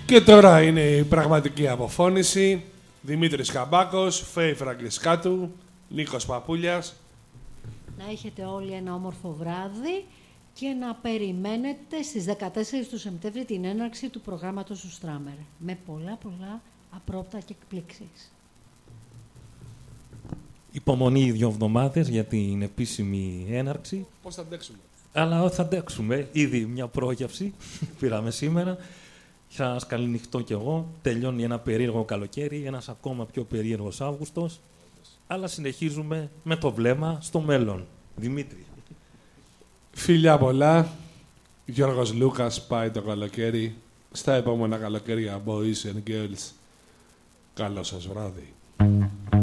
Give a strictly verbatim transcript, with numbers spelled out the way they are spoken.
Και τώρα είναι η πραγματική αποφώνηση. Δημήτρης Καμπάκος, Φέη Φραγκισκάτου, Νίκος Παπούλιας. Να έχετε όλοι ένα όμορφο βράδυ και να περιμένετε στις δεκατέσσερις του Σεπτέμβρη την έναρξη του προγράμματος του Στράμερ. Με πολλά πολλά απρόπτα και εκπλήξεις. Υπομονή δύο εβδομάδες για την επίσημη έναρξη. Πώς θα αντέξουμε. Αλλά θα αντέξουμε. Ήδη μια πρόγευση πήραμε σήμερα. Σας καληνυχτώ κι εγώ. Τελειώνει ένα περίεργο καλοκαίρι, ένας ακόμα πιο περίεργος Αύγουστος. Αλλά συνεχίζουμε με το βλέμμα στο μέλλον. Δημήτρη. Φιλιά πολλά. Γιώργος Λούκας, πάει το καλοκαίρι. Στα επόμενα καλοκαίρια, boys and girls. Καλό σας βράδυ.